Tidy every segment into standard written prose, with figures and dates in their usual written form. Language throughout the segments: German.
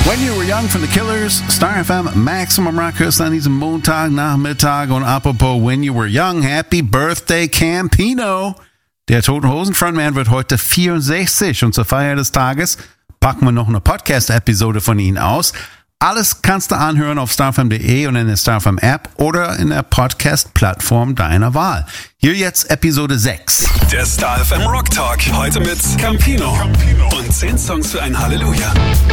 When You Were Young von The Killers, Star FM, Maximum Rockers an diesem Montagnachmittag. Und apropos When You Were Young, Happy Birthday Campino. Der Toten Hosen Frontman wird heute 64 und zur Feier des Tages packen wir noch eine Podcast-Episode von Ihnen aus. Alles kannst du anhören auf starfm.de und in der Starfm App oder in der Podcast-Plattform deiner Wahl. Hier jetzt Episode 6. Der Starfm Rock Talk. Heute mit Campino. Und 10 Songs für ein Halleluja.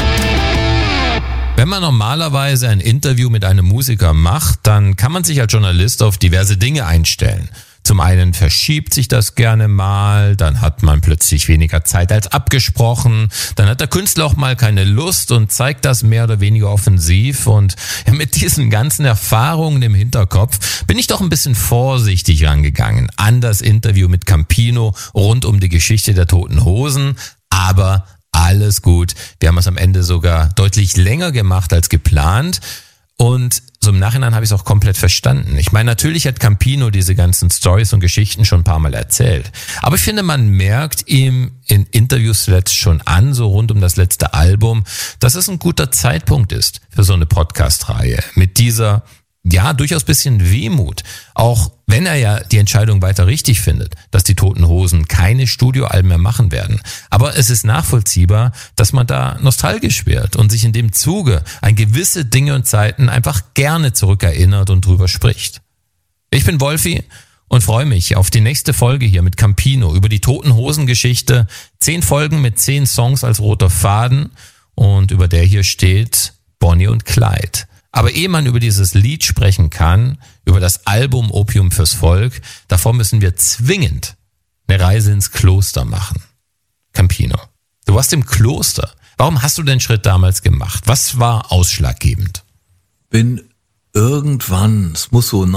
Wenn man normalerweise ein Interview mit einem Musiker macht, dann kann man sich als Journalist auf diverse Dinge einstellen. Zum einen verschiebt sich das gerne mal, dann hat man plötzlich weniger Zeit als abgesprochen, dann hat der Künstler auch mal keine Lust und zeigt das mehr oder weniger offensiv. Und mit diesen ganzen Erfahrungen im Hinterkopf bin ich doch ein bisschen vorsichtig rangegangen an das Interview mit Campino rund um die Geschichte der Toten Hosen. Aber alles gut, wir haben es am Ende sogar deutlich länger gemacht als geplant. Und so im Nachhinein habe ich es auch komplett verstanden. Ich meine, natürlich hat Campino diese ganzen Stories und Geschichten schon ein paar Mal erzählt. Aber ich finde, man merkt ihm in Interviews letzt schon an, so rund um das letzte Album, dass es ein guter Zeitpunkt ist für so eine Podcast-Reihe. Mit dieser, ja, durchaus bisschen Wehmut. Auch wenn er ja die Entscheidung weiter richtig findet, dass die Toten Hosen keine Studioalben mehr machen werden. Aber es ist nachvollziehbar, dass man da nostalgisch wird und sich in dem Zuge an gewisse Dinge und Zeiten einfach gerne zurückerinnert und drüber spricht. Ich bin Wolfi und freue mich auf die nächste Folge hier mit Campino über die Toten Hosen Geschichte. 10 Folgen mit 10 Songs als roter Faden und über der hier steht Bonnie und Clyde. Aber ehe man über dieses Lied sprechen kann, über das Album Opium fürs Volk, davor müssen wir zwingend eine Reise ins Kloster machen. Campino, du warst im Kloster. Warum hast du den Schritt damals gemacht? Was war ausschlaggebend? Bin irgendwann, es muss so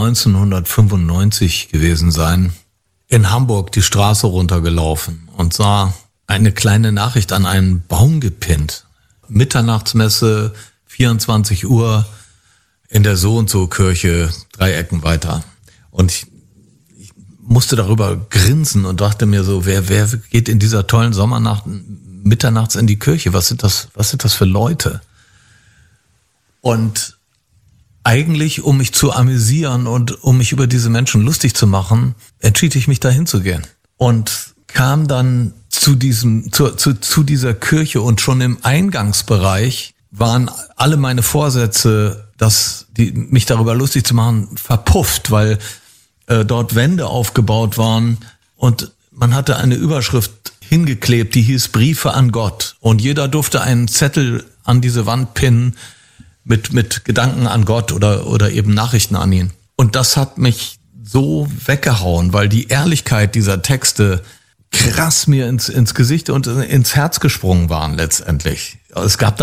1995 gewesen sein, in Hamburg die Straße runtergelaufen und sah eine kleine Nachricht an einen Baum gepinnt. Mitternachtsmesse, 24 Uhr, in der So-und-so-Kirche 3 Ecken weiter. Und ich musste darüber grinsen und dachte mir so, wer geht in dieser tollen Sommernacht mitternachts in die Kirche? Was sind das für Leute? Und eigentlich, um mich zu amüsieren und um mich über diese Menschen lustig zu machen, entschied ich mich, dahin zu gehen. Und kam dann zu dieser Kirche, und schon im Eingangsbereich waren alle meine Vorsätze, mich darüber lustig zu machen, verpufft, weil dort Wände aufgebaut waren und man hatte eine Überschrift hingeklebt, die hieß Briefe an Gott. Und jeder durfte einen Zettel an diese Wand pinnen mit Gedanken an Gott oder eben Nachrichten an ihn. Und das hat mich so weggehauen, weil die Ehrlichkeit dieser Texte krass mir ins Gesicht und ins Herz gesprungen waren letztendlich. Es gab